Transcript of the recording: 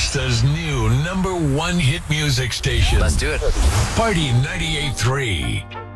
Fiesta's new #1 hit music station. Let's do it. Party 98.3.